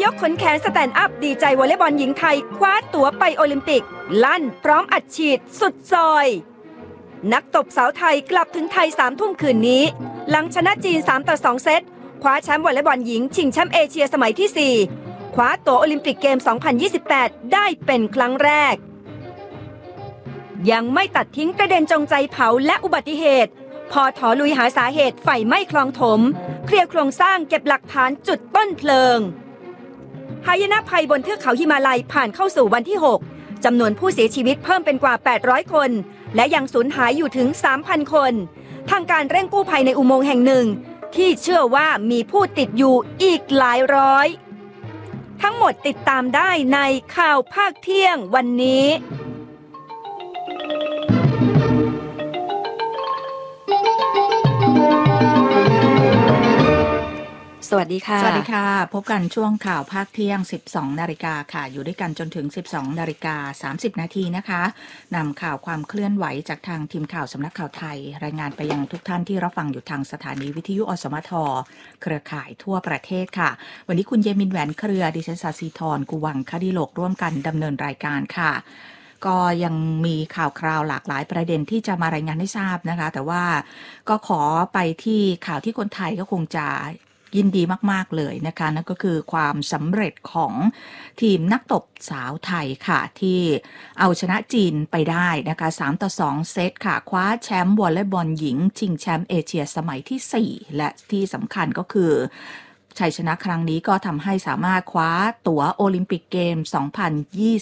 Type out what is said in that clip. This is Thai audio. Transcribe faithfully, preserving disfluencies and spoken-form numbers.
กขนแขนสแตนด์อัพดีใจวอลเลย์บอลหญิงไทยคว้าตั๋วไปโอลิมปิกลั่นพร้อมอัดฉีดสุดซอยนักตบสาวไทยกลับถึงไทยสามทุ่มคืนนี้หลังชนะจีนสามต่อสองเซตคว้าแชมป์วอลเลย์บอลหญิงชิงแชมป์เอเชียสมัยที่สี่คว้าตั๋วโอลิมปิกเกมสองพันยี่สิบแปดได้เป็นครั้งแรกยังไม่ตัดทิ้งประเด็นจงใจเผาและอุบัติเหตุพอถอลุยหาสาเหตุไฟไหม้คลองถมเคลียร์โครงสร้างเก็บหลักฐานจุดต้นเพลิงหายนะภัยบนเทือกเขาหิมาลัยผ่านเข้าสู่วันที่หกจำนวนผู้เสียชีวิตเพิ่มเป็นกว่าแปดร้อยคนและยังสูญหายอยู่ถึง สามพัน คนทางการเร่งกู้ภัยในอุโมงค์แห่งหนึ่งที่เชื่อว่ามีผู้ติดอยู่อีกหลายร้อยทั้งหมดติดตามได้ในข่าวภาคเที่ยงวันนี้สวัสดีค่ะสวัสดีค่ะพบกันช่วงข่าวภาคเที่ยง สิบสองนาฬิกาค่ะอยู่ด้วยกันจนถึง สิบสองนาฬิกาสามสิบนาทีนะคะนำข่าวความเคลื่อนไหวจากทางทีมข่าวสำนักข่าวไทยรายงานไปยังทุกท่านที่รับฟังอยู่ทางสถานีวิทยุอสมทเครือข่ายทั่วประเทศค่ะวันนี้คุณเยมินแหวนเครือดิฉันศศิธรกุวังคดิโลกร่วมกันดำเนินรายการค่ะก็ยังมีข่าวคราวหลากหลายประเด็นที่จะมารายงานให้ทราบนะคะแต่ว่าก็ขอไปที่ข่าวที่คนไทยก็คงจะยินดีมากๆเลยนะคะนั่นก็คือความสำเร็จของทีมนักตบสาวไทยค่ะที่เอาชนะจีนไปได้นะคะสามต่อสองเซตค่ะคว้าแชมป์วอลเลย์บอลหญิงชิงแชมป์เอเชียสมัยที่สี่และที่สำคัญก็คือชัยชนะครั้งนี้ก็ทำให้สามารถคว้าตั๋วโอลิมปิกเกมสองพันยี่